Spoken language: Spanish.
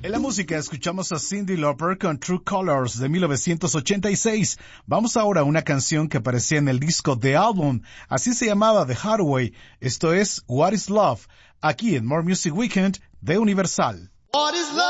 En la música escuchamos a Cyndi Lauper con True Colors de 1986. Vamos ahora a una canción que aparecía en el disco The Album. Así se llamaba, The Hardway. Esto es What is Love, aquí en More Music Weekend de Universal. What is love?